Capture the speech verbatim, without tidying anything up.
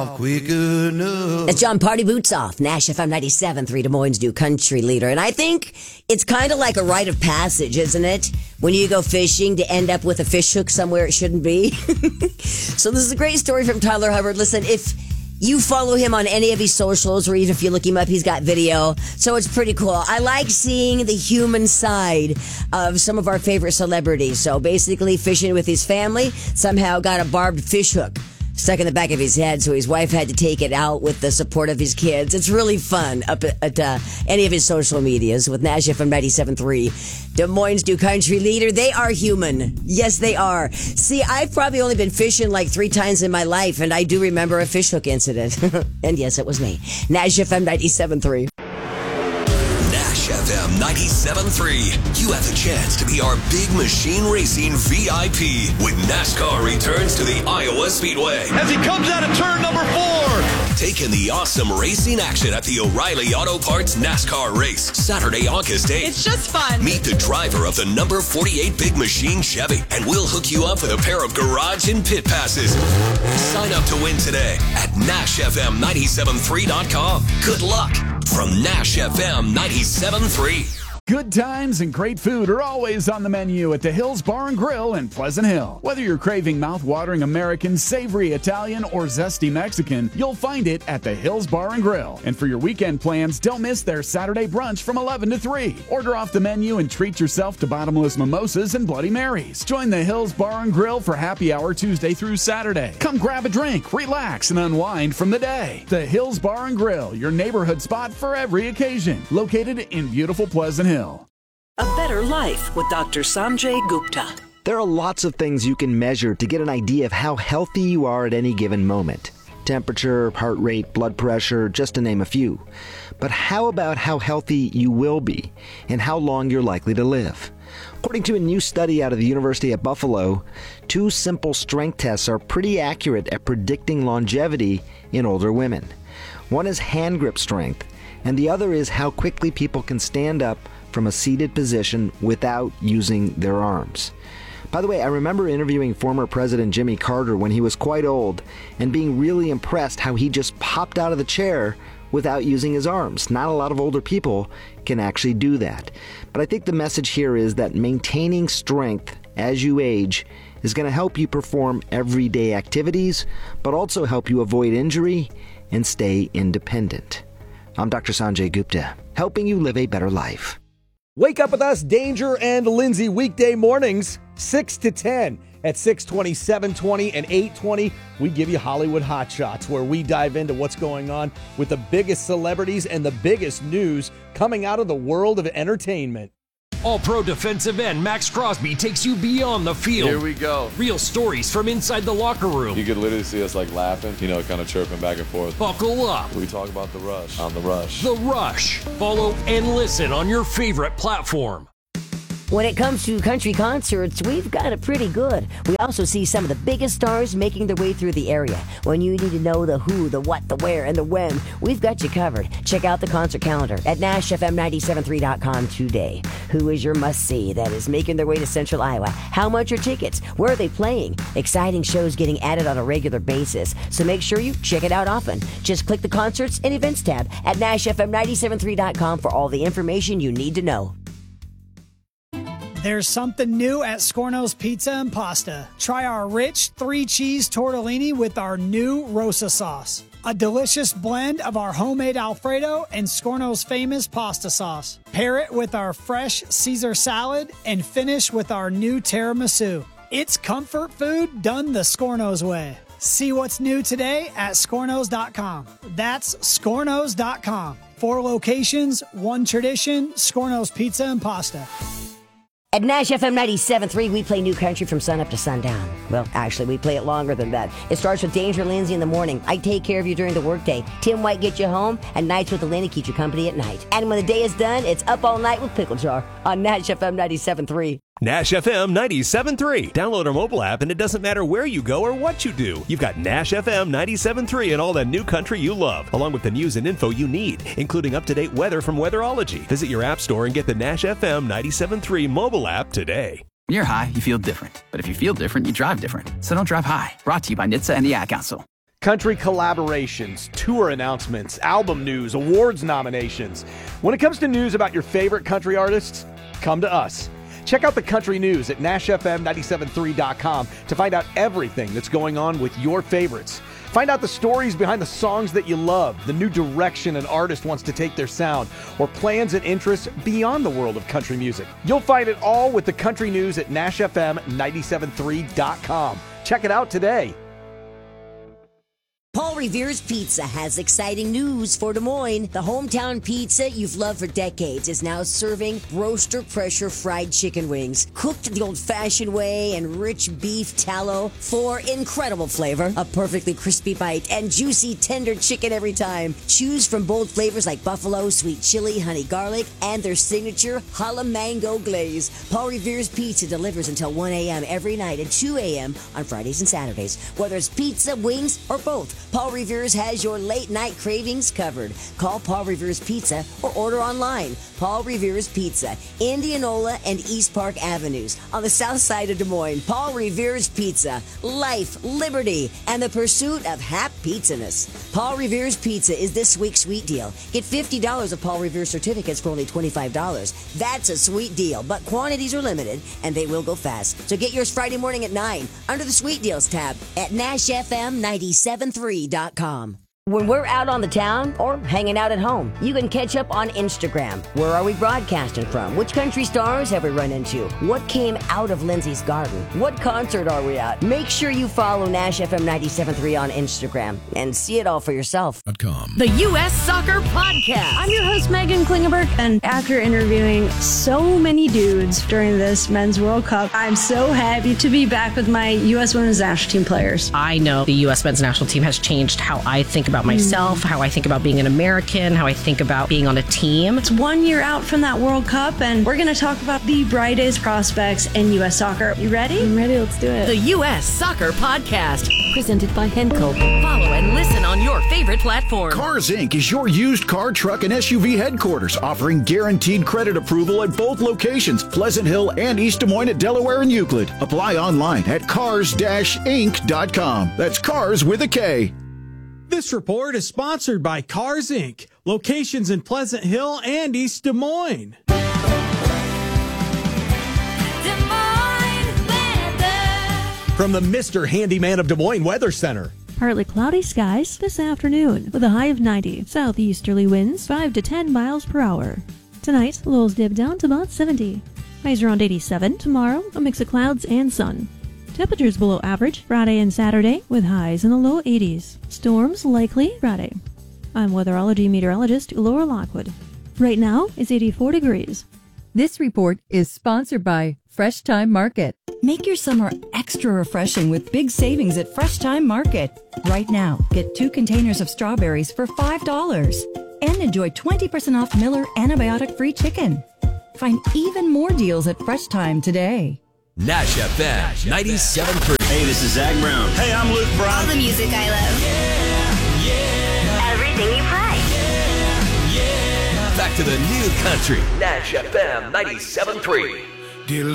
Quick enough. It's John Party Boots Off, Nash F M ninety-seven point three, Des Moines' new country leader. And I think it's kind of like a rite of passage, isn't it? When you go fishing to end up with a fish hook somewhere it shouldn't be. So this is a great story from Tyler Hubbard. Listen, if you follow him on any of his socials, or even if you look him up, he's got video. So it's pretty cool. I like seeing the human side of some of our favorite celebrities. So basically fishing with his family, somehow got a barbed fish hook stuck in the back of his head, so his wife had to take it out with the support of his kids. It's really fun up at, at uh, any of his social medias with Nash F M ninety-seven point three. Des Moines' new country leader. They are human. Yes, they are. See, I've probably only been fishing like three times in my life, and I do remember a fish hook incident. And yes, it was me. Nash F M ninety-seven point three. F M ninety-seven point three. You have the chance to be our Big Machine Racing V I P when NASCAR returns to the Iowa Speedway. As he comes out of turn number four. Take in the awesome racing action at the O'Reilly Auto Parts NASCAR race, Saturday, August eighth. It's just fun. Meet the driver of the number forty-eight Big Machine Chevy, and we'll hook you up with a pair of garage and pit passes. Sign up to win today at Nash F M ninety-seven point three dot com. Good luck from Nash F M ninety-seven point three. Good times and great food are always on the menu at the Hills Bar and Grill in Pleasant Hill. Whether you're craving mouth-watering American, savory Italian, or zesty Mexican, you'll find it at the Hills Bar and Grill. And for your weekend plans, don't miss their Saturday brunch from eleven to three. Order off the menu and treat yourself to bottomless mimosas and Bloody Marys. Join the Hills Bar and Grill for happy hour Tuesday through Saturday. Come grab a drink, relax, and unwind from the day. The Hills Bar and Grill, your neighborhood spot for every occasion. Located in beautiful Pleasant Hill. A better life with Doctor Sanjay Gupta. There are lots of things you can measure to get an idea of how healthy you are at any given moment. Temperature, heart rate, blood pressure, just to name a few. But how about how healthy you will be and how long you're likely to live? According to a new study out of the University of Buffalo, two simple strength tests are pretty accurate at predicting longevity in older women. One is hand grip strength, and the other is how quickly people can stand up from a seated position without using their arms. By the way, I remember interviewing former President Jimmy Carter when he was quite old and being really impressed how he just popped out of the chair without using his arms. Not a lot of older people can actually do that. But I think the message here is that maintaining strength as you age is going to help you perform everyday activities, but also help you avoid injury and stay independent. I'm Doctor Sanjay Gupta, helping you live a better life. Wake up with us, Danger and Lindsay, weekday mornings, six to ten. At six twenty, seven twenty, and eight twenty, we give you Hollywood Hot Shots, where we dive into what's going on with the biggest celebrities and the biggest news coming out of the world of entertainment. All-Pro defensive end Max Crosby takes you beyond the field. Here we go. Real stories from inside the locker room. You could literally see us like laughing, you know, kind of chirping back and forth. Buckle up. We talk about The Rush on The Rush. The Rush. Follow and listen on your favorite platform. When it comes to country concerts, we've got it pretty good. We also see some of the biggest stars making their way through the area. When you need to know the who, the what, the where, and the when, we've got you covered. Check out the concert calendar at Nash F M ninety-seven point three dot com today. Who is your must-see that is making their way to Central Iowa? How much are tickets? Where are they playing? Exciting shows getting added on a regular basis. So make sure you check it out often. Just click the Concerts and Events tab at Nash F M ninety-seven point three dot com for all the information you need to know. There's something new at Scorno's Pizza and Pasta. Try our rich three-cheese tortellini with our new Rosa sauce. A delicious blend of our homemade Alfredo and Scorno's famous pasta sauce. Pair it with our fresh Caesar salad and finish with our new tiramisu. It's comfort food done the Scorno's way. See what's new today at scornos dot com. That's scornos dot com. Four locations, one tradition, Scorno's Pizza and Pasta. At Nash F M ninety-seven point three, we play new country from sun up to sundown. Well, actually, we play it longer than that. It starts with Danger Lindsay in the morning. I take care of you during the workday. Tim White gets you home, and Nights with Elena keeps you company at night. And when the day is done, it's Up All Night with Pickle Jar on Nash F M ninety-seven point three. Nash F M ninety-seven point three. Download our mobile app, and it doesn't matter where you go or what you do. You've got Nash F M ninety-seven point three and all the new country you love, along with the news and info you need, including up-to-date weather from Weatherology. Visit your app store and get the Nash F M ninety-seven point three mobile app today. When you're high, you feel different. But if you feel different, you drive different. So don't drive high. Brought to you by N H T S A and the Ad Council. Country collaborations, tour announcements, album news, awards nominations. When it comes to news about your favorite country artists, come to us. Check out the country news at Nash F M nine seven three dot com to find out everything that's going on with your favorites. Find out the stories behind the songs that you love, the new direction an artist wants to take their sound, or plans and interests beyond the world of country music. You'll find it all with the country news at Nash F M nine seven three dot com. Check it out today. Paul Revere's Pizza has exciting news for Des Moines. The hometown pizza you've loved for decades is now serving roaster pressure fried chicken wings, cooked the old-fashioned way and rich beef tallow for incredible flavor, a perfectly crispy bite, and juicy, tender chicken every time. Choose from bold flavors like buffalo, sweet chili, honey garlic, and their signature jalapeno mango glaze. Paul Revere's Pizza delivers until one a.m. every night and two a.m. on Fridays and Saturdays. Whether it's pizza, wings, or both, Paul Revere's has your late-night cravings covered. Call Paul Revere's Pizza or order online. Paul Revere's Pizza, Indianola and East Park Avenues on the south side of Des Moines. Paul Revere's Pizza, life, liberty, and the pursuit of hap-pizzaness. Paul Revere's Pizza is this week's sweet deal. Get fifty dollars of Paul Revere certificates for only twenty-five dollars. That's a sweet deal, but quantities are limited, and they will go fast. So get yours Friday morning at nine under the Sweet Deals tab at Nash F M nine seven three dot com. When we're out on the town or hanging out at home, you can catch up on Instagram. Where are we broadcasting from? Which country stars have we run into? What came out of Lindsay's garden? What concert are we at? Make sure you follow Nash F M nine seven three on Instagram and see it all for yourself. The U S Soccer Podcast. I'm your host, Megan Klingenberg, and after interviewing so many dudes during this Men's World Cup, I'm so happy to be back with my U S Women's National Team players. I know the U S Men's National Team has changed how I think about myself, mm. how I think about being an American, how I think about being on a team. It's one year out from that World Cup, and we're going to talk about the brightest prospects in U S soccer. You ready? I'm ready. Let's do it. The U S Soccer Podcast, presented by Henco. Follow and listen on your favorite platform. Cars Incorporated is your used car, truck, and S U V headquarters, offering guaranteed credit approval at both locations, Pleasant Hill and East Des Moines at Delaware and Euclid. Apply online at cars dash inc dot com. That's cars with a K. This report is sponsored by Cars Incorporated. Locations in Pleasant Hill and East Des Moines. Des Moines weather. From the Mister Handyman of Des Moines Weather Center. Partly cloudy skies this afternoon with a high of ninety. Southeasterly winds five to ten miles per hour. Tonight, lows dip down to about seventy. Highs around eighty-seven. Tomorrow, a mix of clouds and sun. Temperatures below average Friday and Saturday with highs in the low eighties. Storms likely Friday. I'm weatherology meteorologist Laura Lockwood. Right now it's eighty-four degrees. This report is sponsored by Fresh Time Market. Make your summer extra refreshing with big savings at Fresh Time Market. Right now, get two containers of strawberries for five dollars and enjoy twenty percent off Miller antibiotic-free chicken. Find even more deals at Fresh Time today. Nash F M ninety-seven point three. Hey, this is Zach Brown. Hey, I'm Luke Brown. All the music I love. Yeah, yeah. Everything you play. Yeah, yeah. Back to the new country. Nash F M ninety-seven point three.